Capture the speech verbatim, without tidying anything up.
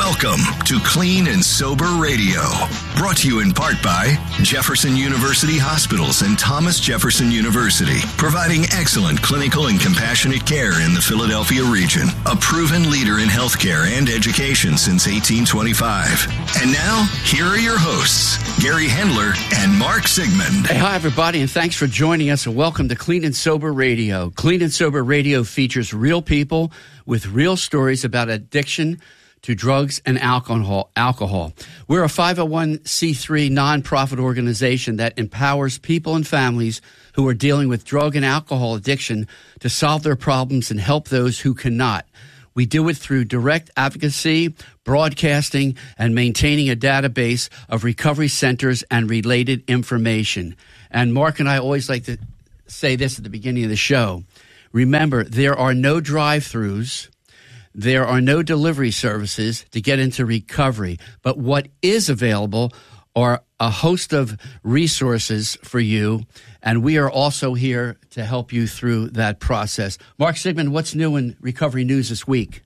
Welcome to Clean and Sober Radio, brought to you in part by Jefferson University Hospitals and Thomas Jefferson University, providing excellent clinical and compassionate care in the Philadelphia region, a proven leader in healthcare and education since eighteen twenty-five. And now, here are your hosts, Gary Hendler and Mark Sigmund. Hey, hi, everybody, and thanks for joining us, and welcome to Clean and Sober Radio. Clean and Sober Radio features real people with real stories about addiction to drugs and alcohol. Alcohol. We're a five oh one c three nonprofit organization that empowers people and families who are dealing with drug and alcohol addiction to solve their problems and help those who cannot. We do it through direct advocacy, broadcasting, and maintaining a database of recovery centers and related information. And Mark and I always like to say this at the beginning of the show. Remember, there are no drive-thrus. There are no delivery services to get into recovery, but what is available are a host of resources for you, and we are also here to help you through that process. Mark Sigmund, what's new in recovery news this week?